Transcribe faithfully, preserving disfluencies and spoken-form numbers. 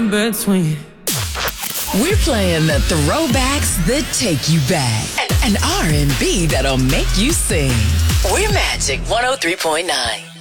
in between. We're playing the throwbacks that take you back and R and B that'll make you sing. We're Magic one oh three point nine.